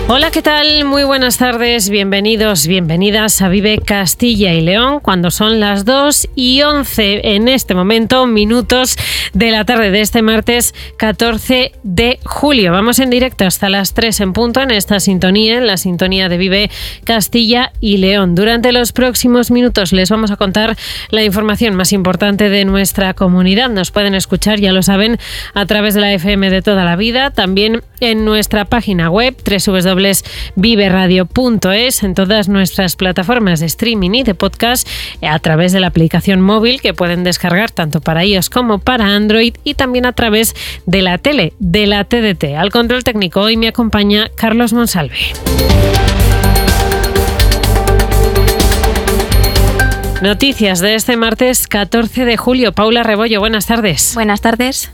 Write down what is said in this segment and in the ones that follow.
Hola, ¿qué tal? Muy buenas tardes, bienvenidos, bienvenidas a Vive Castilla y León, cuando son las 2:11 en este momento, minutos de la tarde de este martes 14 de julio. Vamos en directo hasta las 3 en punto en esta sintonía, en la sintonía de Vive Castilla y León. Durante los próximos minutos les vamos a contar la información más importante de nuestra comunidad. Nos pueden escuchar, ya lo saben, a través de la FM de toda la vida, también en nuestra página web www.viveradio.es, en todas nuestras plataformas de streaming y de podcast, a través de la aplicación móvil que pueden descargar tanto para iOS como para Android, y también a través de la tele, de la TDT. Al control técnico hoy me acompaña Carlos Monsalve. Noticias de este martes 14 de julio. Paula Rebollo, buenas tardes. Buenas tardes.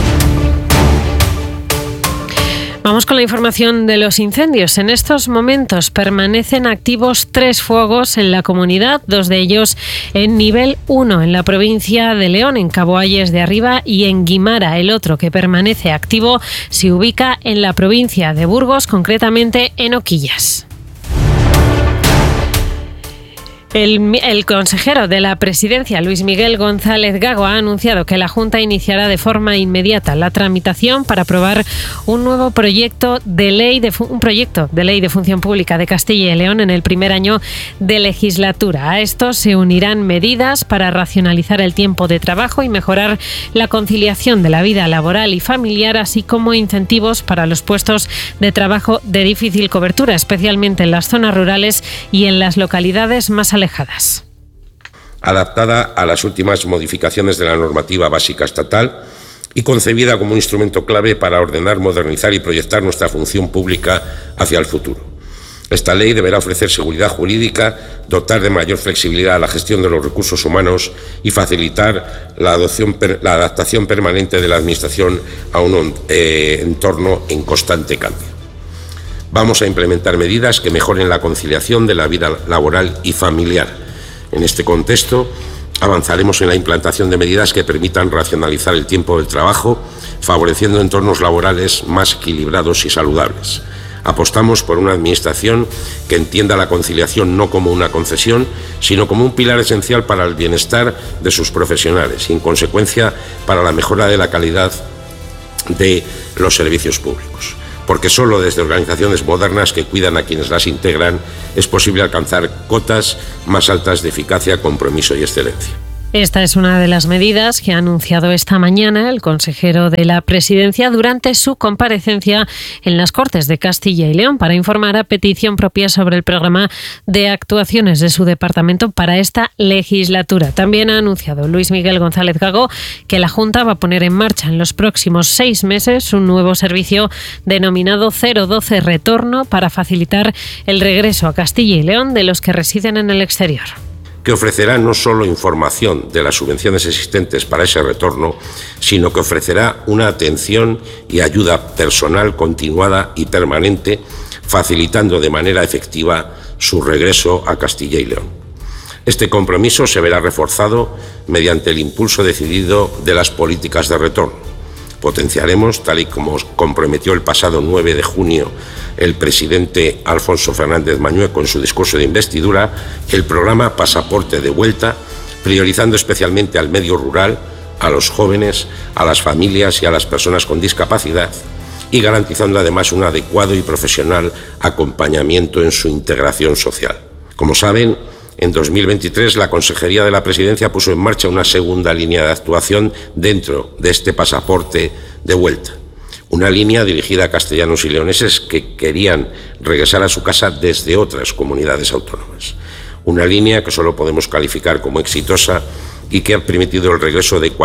Vamos con la información de los incendios. En estos momentos permanecen activos 3 fuegos en la comunidad, 2 de ellos en nivel 1 en la provincia de León, en Cabo Ayes de Arriba y en Guimara. El otro, que permanece activo, se ubica en la provincia de Burgos, concretamente en Oquillas. El consejero de la Presidencia, Luis Miguel González Gago, ha anunciado que la Junta iniciará de forma inmediata la tramitación para aprobar un nuevo proyecto de ley de función pública de Castilla y León en el primer año de legislatura. A esto se unirán medidas para racionalizar el tiempo de trabajo y mejorar la conciliación de la vida laboral y familiar, así como incentivos para los puestos de trabajo de difícil cobertura, especialmente en las zonas rurales y en las localidades más alejadas. Adaptada a las últimas modificaciones de la normativa básica estatal y concebida como un instrumento clave para ordenar, modernizar y proyectar nuestra función pública hacia el futuro. Esta ley deberá ofrecer seguridad jurídica, dotar de mayor flexibilidad a la gestión de los recursos humanos y facilitar la adaptación permanente de la Administración a un entorno en constante cambio. Vamos a implementar medidas que mejoren la conciliación de la vida laboral y familiar. En este contexto, avanzaremos en la implantación de medidas que permitan racionalizar el tiempo del trabajo, favoreciendo entornos laborales más equilibrados y saludables. Apostamos por una Administración que entienda la conciliación no como una concesión, sino como un pilar esencial para el bienestar de sus profesionales y, en consecuencia, para la mejora de la calidad de los servicios públicos. Porque solo desde organizaciones modernas que cuidan a quienes las integran es posible alcanzar cotas más altas de eficacia, compromiso y excelencia. Esta es una de las medidas que ha anunciado esta mañana el consejero de la Presidencia durante su comparecencia en las Cortes de Castilla y León para informar a petición propia sobre el programa de actuaciones de su departamento para esta legislatura. También ha anunciado Luis Miguel González Gago que la Junta va a poner en marcha en los próximos 6 meses un nuevo servicio denominado 012 Retorno para facilitar el regreso a Castilla y León de los que residen en el exterior, que ofrecerá no solo información de las subvenciones existentes para ese retorno, sino que ofrecerá una atención y ayuda personal continuada y permanente, facilitando de manera efectiva su regreso a Castilla y León. Este compromiso se verá reforzado mediante el impulso decidido de las políticas de retorno. Potenciaremos, tal y como comprometió el pasado 9 de junio el presidente Alfonso Fernández Mañueco en su discurso de investidura, el programa Pasaporte de Vuelta, priorizando especialmente al medio rural, a los jóvenes, a las familias y a las personas con discapacidad, y garantizando además un adecuado y profesional acompañamiento en su integración social. Como saben, en 2023 la Consejería de la Presidencia puso en marcha una segunda línea de actuación dentro de este pasaporte de vuelta. Una línea dirigida a castellanos y leoneses que querían regresar a su casa desde otras comunidades autónomas. Una línea que solo podemos calificar como exitosa y que ha permitido el regreso de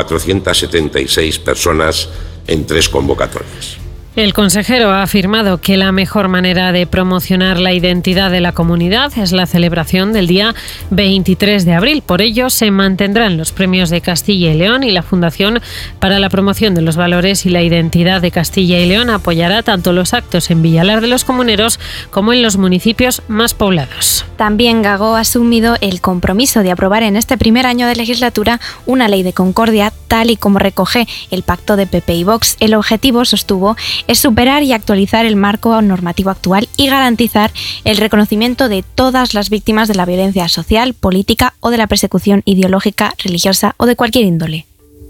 476 personas en 3 convocatorias. El consejero ha afirmado que la mejor manera de promocionar la identidad de la comunidad es la celebración del día 23 de abril. Por ello, se mantendrán los premios de Castilla y León y la Fundación para la Promoción de los Valores y la Identidad de Castilla y León apoyará tanto los actos en Villalar de los Comuneros como en los municipios más poblados. También Gago ha asumido el compromiso de aprobar en este primer año de legislatura una ley de concordia tal y como recoge el pacto de PP y Vox. El objetivo, sostuvo, es superar y actualizar el marco normativo actual y garantizar el reconocimiento de todas las víctimas de la violencia social, política o de la persecución ideológica, religiosa o de cualquier índole.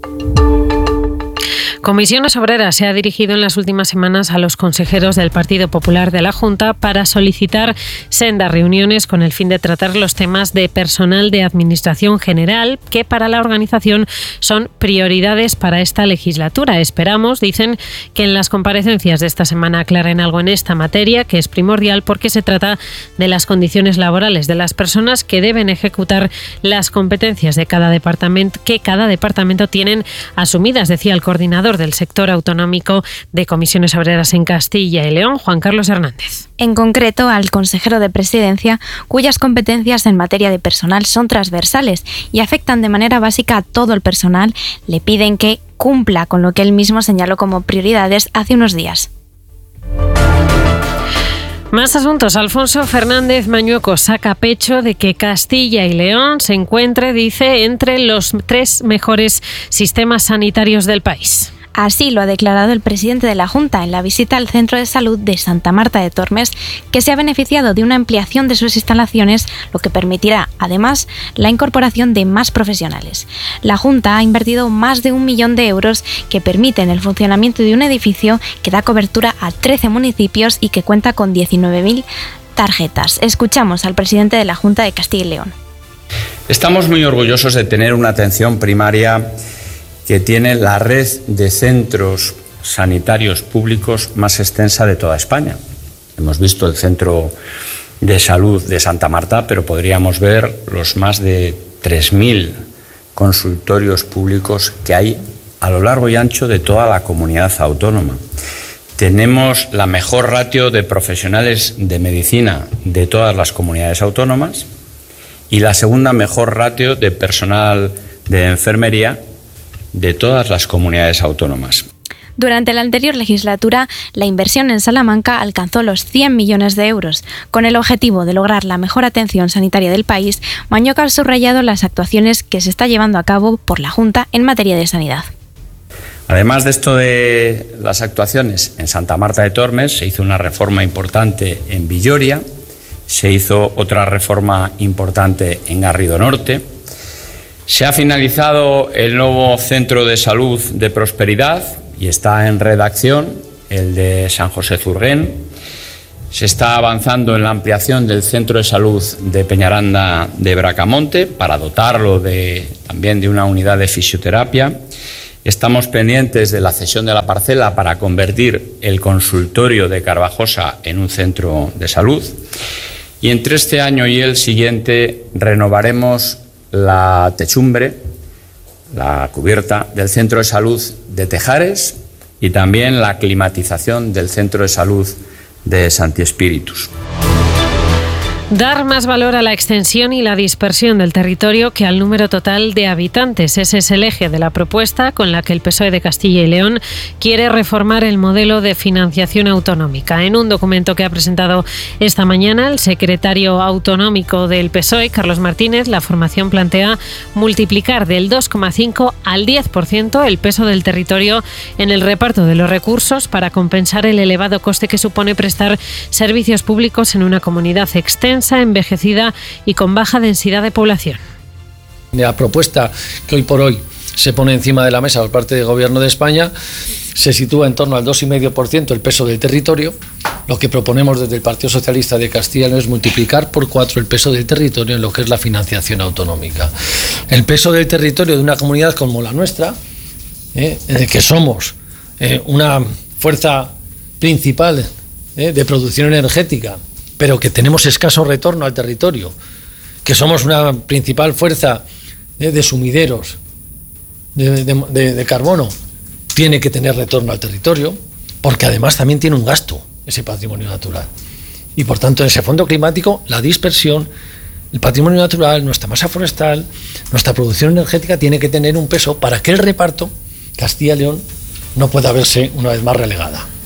Comisiones Obreras se ha dirigido en las últimas semanas a los consejeros del Partido Popular de la Junta para solicitar sendas reuniones con el fin de tratar los temas de personal de Administración General, que para la organización son prioridades para esta legislatura. Esperamos, dicen, que en las comparecencias de esta semana aclaren algo en esta materia, que es primordial porque se trata de las condiciones laborales de las personas que deben ejecutar las competencias de cada departamento, que cada departamento tienen asumidas, decía el coordinador del sector autonómico de Comisiones Obreras en Castilla y León, Juan Carlos Hernández. En concreto, al consejero de Presidencia, cuyas competencias en materia de personal son transversales y afectan de manera básica a todo el personal, le piden que cumpla con lo que él mismo señaló como prioridades hace unos días. Más asuntos. Alfonso Fernández Mañueco saca pecho de que Castilla y León se encuentre, dice, entre los 3 mejores sistemas sanitarios del país. Así lo ha declarado el presidente de la Junta en la visita al Centro de Salud de Santa Marta de Tormes, que se ha beneficiado de una ampliación de sus instalaciones, lo que permitirá, además, la incorporación de más profesionales. La Junta ha invertido más de 1 millón de euros que permiten el funcionamiento de un edificio que da cobertura a 13 municipios y que cuenta con 19.000 tarjetas. Escuchamos al presidente de la Junta de Castilla y León. Estamos muy orgullosos de tener una atención primaria que tiene la red de centros sanitarios públicos más extensa de toda España. Hemos visto el Centro de Salud de Santa Marta, pero podríamos ver los más de 3.000 consultorios públicos que hay a lo largo y ancho de toda la comunidad autónoma. Tenemos la mejor ratio de profesionales de medicina de todas las comunidades autónomas y la segunda mejor ratio de personal de enfermería de todas las comunidades autónomas. Durante la anterior legislatura, la inversión en Salamanca alcanzó los 100 millones de euros. Con el objetivo de lograr la mejor atención sanitaria del país, Mañueco ha subrayado las actuaciones que se está llevando a cabo por la Junta en materia de sanidad. Además de esto de las actuaciones en Santa Marta de Tormes, se hizo una reforma importante en Villoria, se hizo otra reforma importante en Garrido Norte. Se ha finalizado el nuevo Centro de Salud de Prosperidad y está en redacción el de San José Zurguén. Se está avanzando en la ampliación del Centro de Salud de Peñaranda de Bracamonte para dotarlo también de una unidad de fisioterapia. Estamos pendientes de la cesión de la parcela para convertir el consultorio de Carvajosa en un centro de salud. Y entre este año y el siguiente renovaremos la techumbre, la cubierta del Centro de Salud de Tejares y también la climatización del Centro de Salud de Santi Espíritus. Dar más valor a la extensión y la dispersión del territorio que al número total de habitantes. Ese es el eje de la propuesta con la que el PSOE de Castilla y León quiere reformar el modelo de financiación autonómica. En un documento que ha presentado esta mañana el secretario autonómico del PSOE, Carlos Martínez, la formación plantea multiplicar del 2,5 al 10% el peso del territorio en el reparto de los recursos para compensar el elevado coste que supone prestar servicios públicos en una comunidad extensa, envejecida y con baja densidad de población. La propuesta que hoy por hoy se pone encima de la mesa por parte del Gobierno de España se sitúa en torno al 2,5% el peso del territorio. Lo que proponemos desde el Partido Socialista de Castilla y León es multiplicar por 4 el peso del territorio en lo que es la financiación autonómica. El peso del territorio de una comunidad como la nuestra, que somos una fuerza principal de producción energética, pero que tenemos escaso retorno al territorio, que somos una principal fuerza de sumideros de carbono, tiene que tener retorno al territorio, porque además también tiene un gasto ese patrimonio natural. Y por tanto, en ese fondo climático, la dispersión, el patrimonio natural, nuestra masa forestal, nuestra producción energética tiene que tener un peso para que el reparto, Castilla y León, no pueda verse una vez más relegada.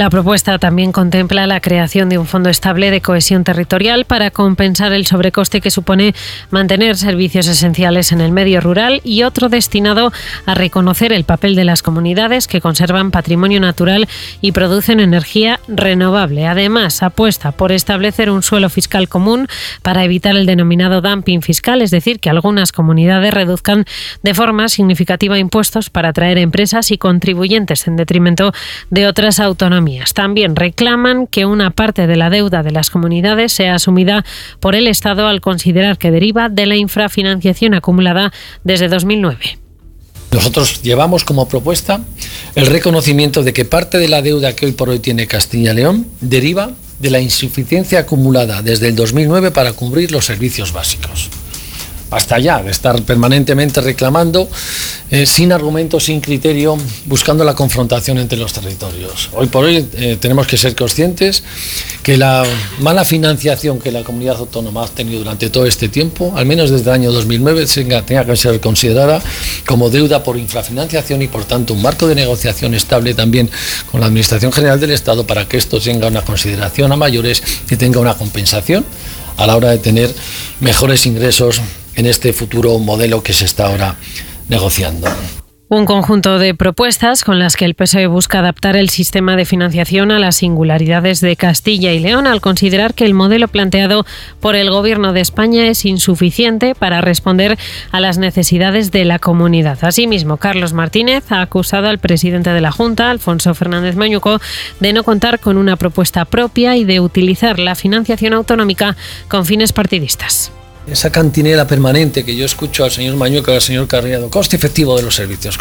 La propuesta también contempla la creación de un fondo estable de cohesión territorial para compensar el sobrecoste que supone mantener servicios esenciales en el medio rural y otro destinado a reconocer el papel de las comunidades que conservan patrimonio natural y producen energía renovable. Además, apuesta por establecer un suelo fiscal común para evitar el denominado dumping fiscal, es decir, que algunas comunidades reduzcan de forma significativa impuestos para atraer empresas y contribuyentes en detrimento de otras autonomías. También reclaman que una parte de la deuda de las comunidades sea asumida por el Estado al considerar que deriva de la infrafinanciación acumulada desde 2009. Nosotros llevamos como propuesta el reconocimiento de que parte de la deuda que hoy por hoy tiene Castilla y León deriva de la insuficiencia acumulada desde el 2009 para cubrir los servicios básicos. Basta ya de estar permanentemente reclamando, sin argumento, sin criterio, buscando la confrontación entre los territorios. Hoy por hoy tenemos que ser conscientes que la mala financiación que la comunidad autónoma ha tenido durante todo este tiempo, al menos desde el año 2009, tenga que ser considerada como deuda por infrafinanciación y, por tanto, un marco de negociación estable también con la Administración General del Estado para que esto tenga una consideración a mayores y tenga una compensación a la hora de tener mejores ingresos en este futuro modelo que se está ahora negociando. Un conjunto de propuestas con las que el PSOE busca adaptar el sistema de financiación a las singularidades de Castilla y León, al considerar que el modelo planteado por el Gobierno de España es insuficiente para responder a las necesidades de la comunidad. Asimismo, Carlos Martínez ha acusado al presidente de la Junta, Alfonso Fernández Mañuco, de no contar con una propuesta propia y de utilizar la financiación autonómica con fines partidistas. Esa cantinela permanente que yo escucho al señor Mañueco y al señor Carriado, coste efectivo de los servicios,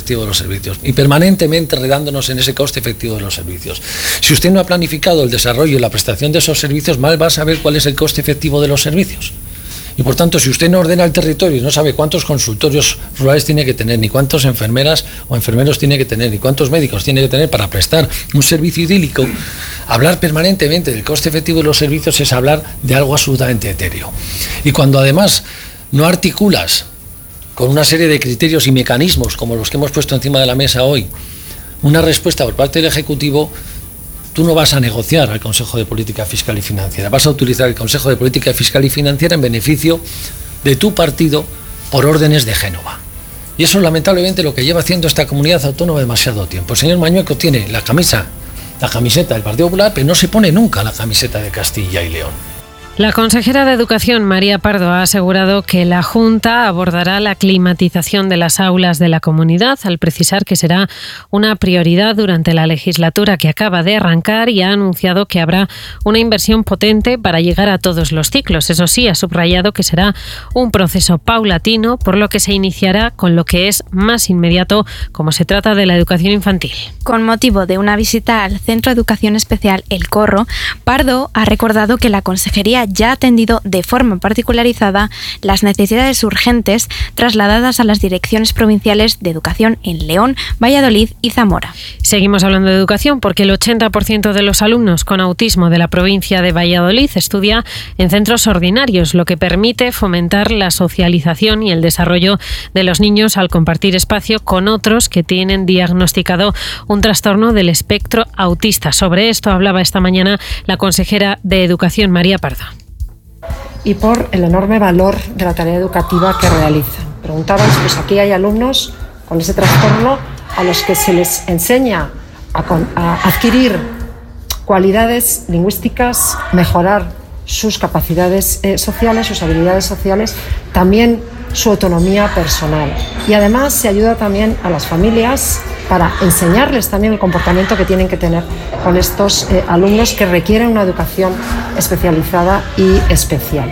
y permanentemente redándonos en ese coste efectivo de los servicios. Si usted no ha planificado el desarrollo y la prestación de esos servicios, mal va a saber cuál es el coste efectivo de los servicios. Y por tanto, si usted no ordena el territorio y no sabe cuántos consultorios rurales tiene que tener, ni cuántas enfermeras o enfermeros tiene que tener, ni cuántos médicos tiene que tener para prestar un servicio idílico, hablar permanentemente del coste efectivo de los servicios es hablar de algo absolutamente etéreo. Y cuando además no articulas con una serie de criterios y mecanismos como los que hemos puesto encima de la mesa hoy, una respuesta por parte del Ejecutivo, tú no vas a negociar al Consejo de Política Fiscal y Financiera, vas a utilizar el Consejo de Política Fiscal y Financiera en beneficio de tu partido por órdenes de Génova. Y eso es lamentablemente lo que lleva haciendo esta comunidad autónoma demasiado tiempo. El señor Mañueco tiene la camiseta del Partido Popular, pero no se pone nunca la camiseta de Castilla y León. La consejera de Educación, María Pardo, ha asegurado que la Junta abordará la climatización de las aulas de la comunidad, al precisar que será una prioridad durante la legislatura que acaba de arrancar, y ha anunciado que habrá una inversión potente para llegar a todos los ciclos. Eso sí, ha subrayado que será un proceso paulatino, por lo que se iniciará con lo que es más inmediato, como se trata de la educación infantil. Con motivo de una visita al Centro de Educación Especial El Corro, Pardo ha recordado que la consejería ya ha atendido de forma particularizada las necesidades urgentes trasladadas a las direcciones provinciales de educación en León, Valladolid y Zamora. Seguimos hablando de educación porque el 80% de los alumnos con autismo de la provincia de Valladolid estudia en centros ordinarios, lo que permite fomentar la socialización y el desarrollo de los niños al compartir espacio con otros que tienen diagnosticado un trastorno del espectro autista. Sobre esto hablaba esta mañana la consejera de Educación, María Pardo. Y por el enorme valor de la tarea educativa que realizan. Preguntabais, pues aquí hay alumnos con ese trastorno a los que se les enseña a adquirir cualidades lingüísticas, mejorar sus capacidades sociales, sus habilidades sociales, también su autonomía personal. Y además se ayuda también a las familias para enseñarles también el comportamiento que tienen que tener con estos alumnos que requieren una educación especializada y especial.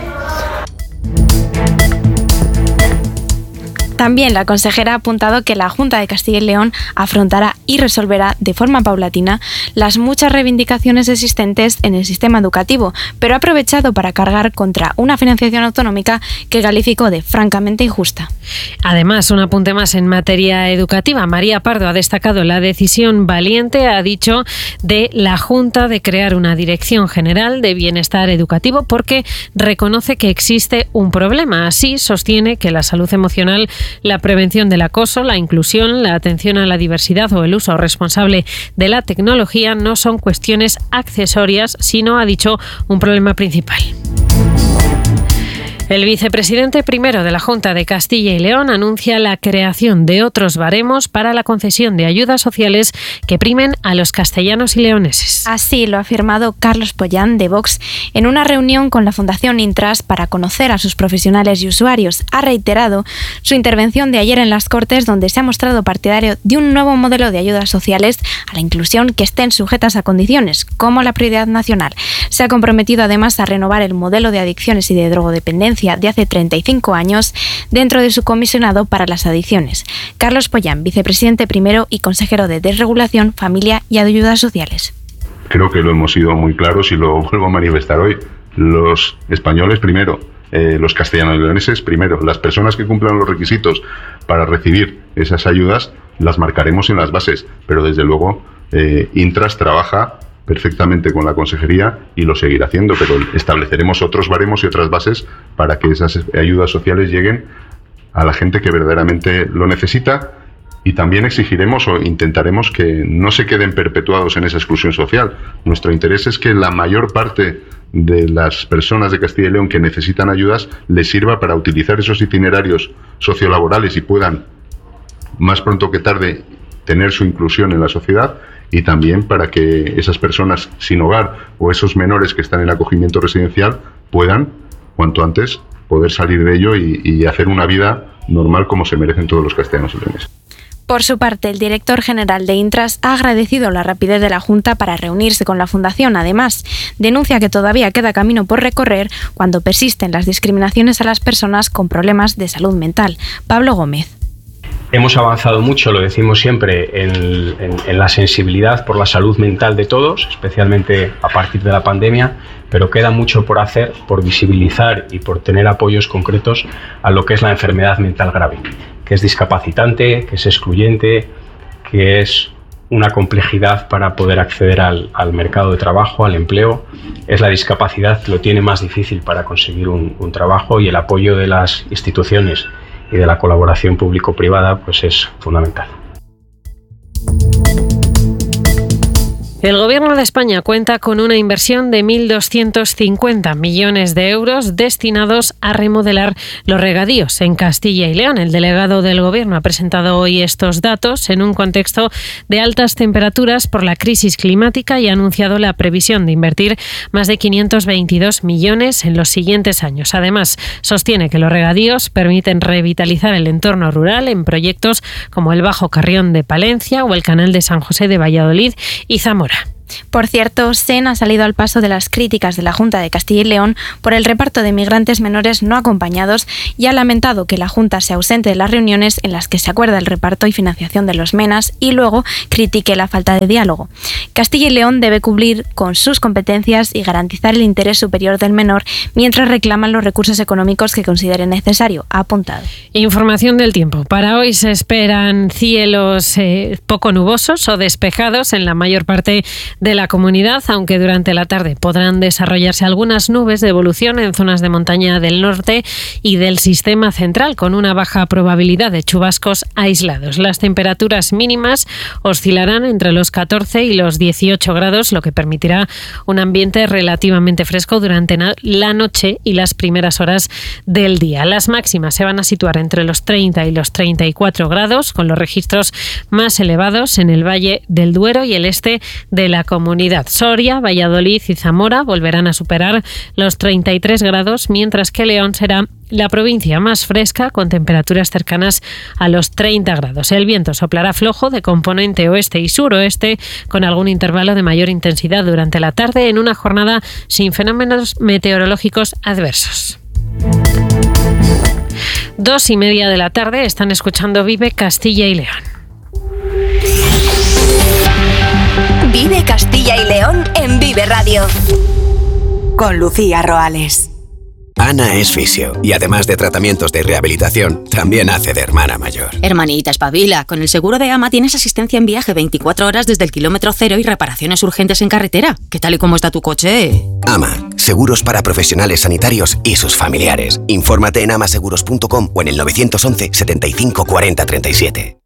También la consejera ha apuntado que la Junta de Castilla y León afrontará y resolverá de forma paulatina las muchas reivindicaciones existentes en el sistema educativo, pero ha aprovechado para cargar contra una financiación autonómica que calificó de francamente injusta. Además, un apunte más en materia educativa. María Pardo ha destacado la decisión valiente, ha dicho, de la Junta de crear una Dirección General de Bienestar Educativo porque reconoce que existe un problema. Así, sostiene que la salud emocional la prevención del acoso, la inclusión, la atención a la diversidad o el uso responsable de la tecnología no son cuestiones accesorias, sino, ha dicho, un problema principal. El vicepresidente primero de la Junta de Castilla y León anuncia la creación de otros baremos para la concesión de ayudas sociales que primen a los castellanos y leoneses. Así lo ha afirmado Carlos Pollán, de Vox, en una reunión con la Fundación Intras para conocer a sus profesionales y usuarios. Ha reiterado su intervención de ayer en las Cortes, donde se ha mostrado partidario de un nuevo modelo de ayudas sociales a la inclusión que estén sujetas a condiciones, como la prioridad nacional. Se ha comprometido además a renovar el modelo de adicciones y de drogodependencia de hace 35 años dentro de su comisionado para las adicciones. Carlos Pollán, vicepresidente primero y consejero de Desregulación, Familia y Ayudas Sociales. Creo que lo hemos sido muy claros y lo vuelvo a manifestar hoy. Los españoles primero, los castellanos y leoneses primero. Las personas que cumplan los requisitos para recibir esas ayudas las marcaremos en las bases, pero desde luego Intras trabaja perfectamente con la consejería y lo seguirá haciendo, pero estableceremos otros baremos y otras bases para que esas ayudas sociales lleguen a la gente que verdaderamente lo necesita, y también exigiremos o intentaremos que no se queden perpetuados en esa exclusión social. Nuestro interés es que la mayor parte de las personas de Castilla y León que necesitan ayudas les sirva para utilizar esos itinerarios sociolaborales y puedan, más pronto que tarde, tener su inclusión en la sociedad, y también para que esas personas sin hogar o esos menores que están en acogimiento residencial puedan, cuanto antes, poder salir de ello y hacer una vida normal como se merecen todos los castellanos y leoneses. Por su parte, el director general de Intras ha agradecido la rapidez de la Junta para reunirse con la Fundación. Además, denuncia que todavía queda camino por recorrer cuando persisten las discriminaciones a las personas con problemas de salud mental. Pablo Gómez. Hemos avanzado mucho, lo decimos siempre, en la sensibilidad por la salud mental de todos, especialmente a partir de la pandemia, pero queda mucho por hacer, por visibilizar y por tener apoyos concretos a lo que es la enfermedad mental grave, que es discapacitante, que es excluyente, que es una complejidad para poder acceder al mercado de trabajo, al empleo. Es la discapacidad que lo tiene más difícil para conseguir un trabajo, y el apoyo de las instituciones y de la colaboración público-privada pues es fundamental. El Gobierno de España cuenta con una inversión de 1.250 millones de euros destinados a remodelar los regadíos en Castilla y León. El delegado del Gobierno ha presentado hoy estos datos en un contexto de altas temperaturas por la crisis climática y ha anunciado la previsión de invertir más de 522 millones en los siguientes años. Además, sostiene que los regadíos permiten revitalizar el entorno rural en proyectos como el Bajo Carrión de Palencia o el Canal de San José de Valladolid y Zamora. Por cierto, SEN ha salido al paso de las críticas de la Junta de Castilla y León por el reparto de migrantes menores no acompañados y ha lamentado que la Junta se ausente de las reuniones en las que se acuerda el reparto y financiación de los MENAS y luego critique la falta de diálogo. Castilla y León debe cumplir con sus competencias y garantizar el interés superior del menor mientras reclaman los recursos económicos que considere necesario, ha apuntado. Información del tiempo. Para hoy se esperan cielos poco nubosos o despejados en la mayor parte de la comunidad, aunque durante la tarde podrán desarrollarse algunas nubes de evolución en zonas de montaña del norte y del sistema central, con una baja probabilidad de chubascos aislados. Las temperaturas mínimas oscilarán entre los 14 y los 18 grados, lo que permitirá un ambiente relativamente fresco durante la noche y las primeras horas del día. Las máximas se van a situar entre los 30 y los 34 grados, con los registros más elevados en el Valle del Duero y el este de la comunidad. Soria, Valladolid y Zamora volverán a superar los 33 grados, mientras que León será la provincia más fresca, con temperaturas cercanas a los 30 grados. El viento soplará flojo de componente oeste y suroeste, con algún intervalo de mayor intensidad durante la tarde, en una jornada sin fenómenos meteorológicos adversos. 2:30 de la tarde, están escuchando Vive Castilla y León. Vive Castilla y León en Vive Radio, con Lucía Roales. Ana es fisio y además de tratamientos de rehabilitación, también hace de hermana mayor. Hermanita, espabila. Con el seguro de AMA tienes asistencia en viaje 24 horas desde el kilómetro cero y reparaciones urgentes en carretera. ¿Qué tal y cómo está tu coche? AMA, seguros para profesionales sanitarios y sus familiares. Infórmate en amaseguros.com o en el 911 75 40 37.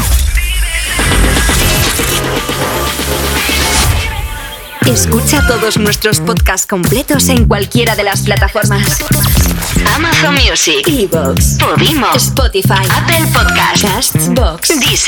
Escucha todos nuestros podcasts completos en cualquiera de las plataformas: Amazon Music, iVoox, Podimo, Spotify, Apple Podcasts, Castbox, Deezer.